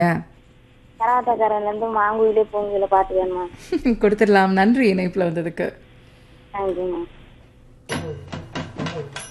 கராத்தக்காரன்லேருந்து மாங்குயிலே பூங்குயில பாட்டு வேணுமா? கொடுத்துடலாம். நன்றி இணைப்புல வந்ததுக்கு. தேங்க்யூம்மா.